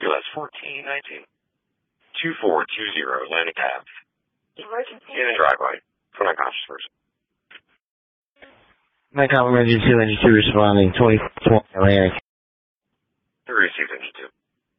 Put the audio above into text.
US 1419. 2420 Atlantic Ave. Emergency. In the driveway. For an unconscious person. Mike, emergency 292 responding, 24 Atlantic. Received engine 2.